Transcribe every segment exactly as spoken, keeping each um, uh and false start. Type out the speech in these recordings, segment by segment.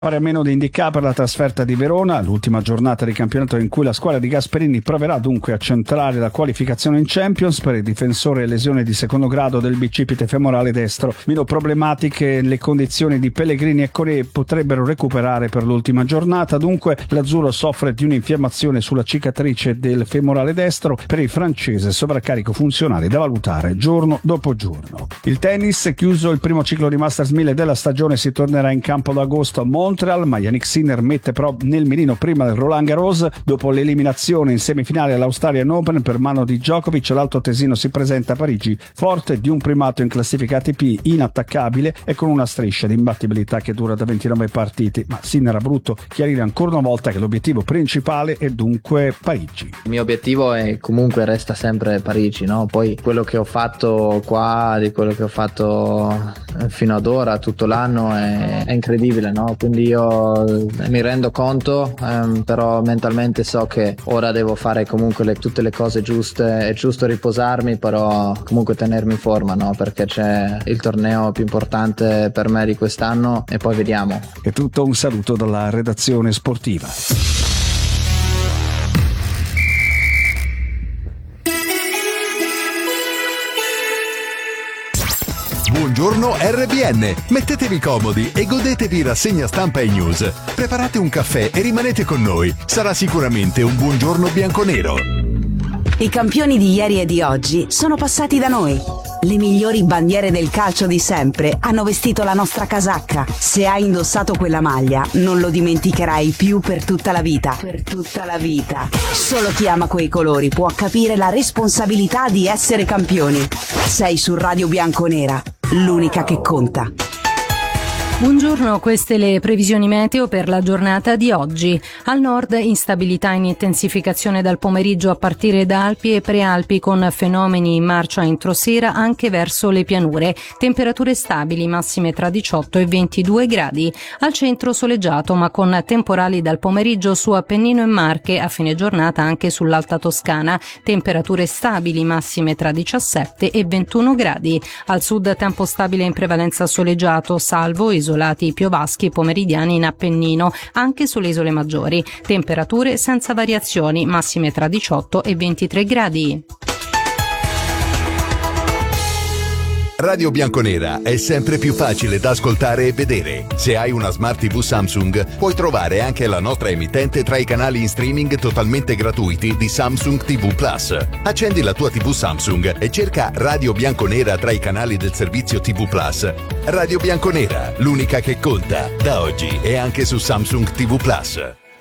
Ora meno di Indicà per la trasferta di Verona, l'ultima giornata di campionato in cui la squadra di Gasperini proverà dunque a centrare la qualificazione in Champions. Per il difensore lesione di secondo grado del bicipite femorale destro. Meno problematiche le condizioni di Pellegrini e Coré potrebbero recuperare per l'ultima giornata, dunque l'azzurro soffre di un'infiammazione sulla cicatrice del femorale destro. Per il francese sovraccarico funzionale da valutare giorno dopo giorno. Il tennis, chiuso il primo ciclo di Masters mille della stagione, si tornerà in campo ad agosto a Montreal, ma Jannik Sinner mette però nel mirino prima del Roland Garros. Dopo l'eliminazione in semifinale all'Australian Open per mano di Djokovic, l'alto tesino si presenta a Parigi forte di un primato in classifica A T P inattaccabile e con una striscia di imbattibilità che dura da ventinove partite, ma Sinner ha voluto chiarire ancora una volta che l'obiettivo principale è dunque Parigi. Il mio obiettivo è comunque resta sempre Parigi, no? Poi quello che ho fatto qua, di quello che ho fatto fino ad ora, tutto l'anno è, è incredibile, no? Quindi io mi rendo conto, ehm, però mentalmente so che ora devo fare comunque le, tutte le cose giuste. È giusto riposarmi, però comunque tenermi in forma, no? Perché c'è il torneo più importante per me di quest'anno e poi vediamo. È tutto, un saluto dalla redazione sportiva. Buongiorno R B N, mettetevi comodi e godetevi rassegna stampa e news. Preparate un caffè e rimanete con noi, sarà sicuramente un buongiorno bianconero. I campioni di ieri e di oggi sono passati da noi. Le migliori bandiere del calcio di sempre hanno vestito la nostra casacca. Se hai indossato quella maglia, non lo dimenticherai più per tutta la vita. Per tutta la vita. Solo chi ama quei colori può capire la responsabilità di essere campioni. Sei su Radio Bianconera, l'unica che conta. Buongiorno, queste le previsioni meteo per la giornata di oggi. Al nord instabilità in intensificazione dal pomeriggio a partire da Alpi e Prealpi, con fenomeni in marcia entro sera anche verso le pianure. Temperature stabili, massime tra diciotto e ventidue gradi. Al centro soleggiato ma con temporali dal pomeriggio su Appennino e Marche, a fine giornata anche sull'Alta Toscana. Temperature stabili, massime tra diciassette e ventuno gradi. Al sud tempo stabile in prevalenza soleggiato, salvo isolati piovaschi pomeridiani in Appennino, anche sulle isole maggiori. Temperature senza variazioni, massime tra diciotto e ventitré gradi. Radio Bianconera è sempre più facile da ascoltare e vedere. Se hai una Smart T V Samsung, puoi trovare anche la nostra emittente tra i canali in streaming totalmente gratuiti di Samsung T V Plus. Accendi la tua T V Samsung e cerca Radio Bianconera tra i canali del servizio T V Plus. Radio Bianconera, l'unica che conta, da oggi e anche su Samsung T V Plus.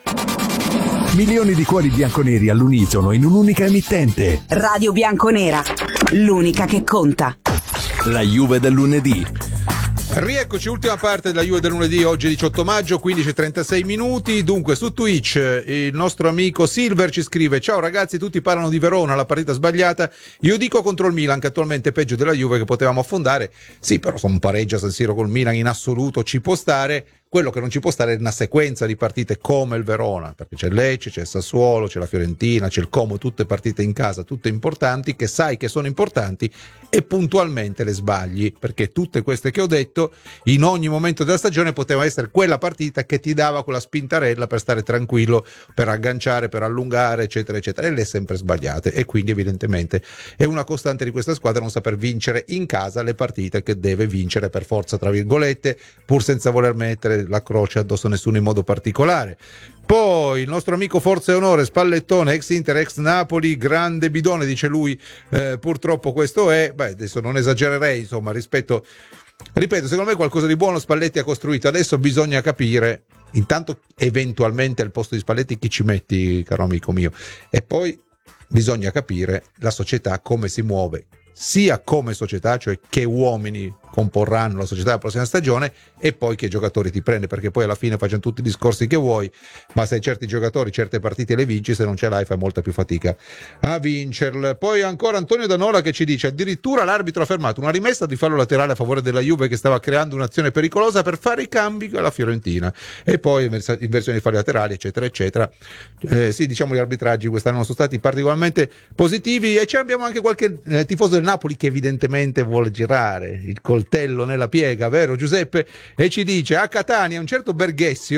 Milioni di cuori bianconeri all'unisono in un'unica emittente. Radio Bianconera, l'unica che conta. La Juve del lunedì. Rieccoci, ultima parte della Juve del lunedì, oggi diciotto maggio, quindici e trentasei minuti. Dunque, su Twitch il nostro amico Silver ci scrive: ciao ragazzi, tutti parlano di Verona, la partita sbagliata. Io dico contro il Milan, che attualmente è peggio della Juve, che potevamo affondare. Sì, però sono un pareggio a San Siro col Milan in assoluto ci può stare. Quello che non ci può stare è una sequenza di partite come il Verona, perché c'è il Lecce, c'è il Sassuolo, c'è la Fiorentina, c'è il Como, tutte partite in casa, tutte importanti, che sai che sono importanti e puntualmente le sbagli, perché tutte queste che ho detto in ogni momento della stagione poteva essere quella partita che ti dava quella spintarella per stare tranquillo, per agganciare, per allungare, eccetera, eccetera, e le è sempre sbagliate, e quindi evidentemente è una costante di questa squadra non saper vincere in casa le partite che deve vincere per forza, tra virgolette, pur senza voler mettere la croce addosso a nessuno in modo particolare. Poi il nostro amico Forza e Onore Spallettone, ex Inter, ex Napoli, grande bidone, dice lui, eh, purtroppo questo è, beh adesso non esagererei, insomma, rispetto, ripeto, secondo me qualcosa di buono Spalletti ha costruito, adesso bisogna capire intanto eventualmente al posto di Spalletti chi ci metti, caro amico mio, e poi bisogna capire la società come si muove, sia come società, cioè che uomini comporranno la società la prossima stagione, e poi che giocatori ti prende, perché poi alla fine facciano tutti i discorsi che vuoi, ma se hai certi giocatori, certe partite le vinci, se non ce l'hai fai molta più fatica a vincerle. Poi ancora Antonio Danola che ci dice: addirittura l'arbitro ha fermato una rimessa di fallo laterale a favore della Juve che stava creando un'azione pericolosa per fare i cambi alla Fiorentina, e poi inversione di falli laterali, eccetera eccetera. Eh, sì, diciamo gli arbitraggi quest'anno non sono stati particolarmente positivi, e ci abbiamo anche qualche eh, tifoso del Napoli che evidentemente vuole girare il colpo coltello nella piega, vero Giuseppe? E ci dice: a Catania un certo Berghessio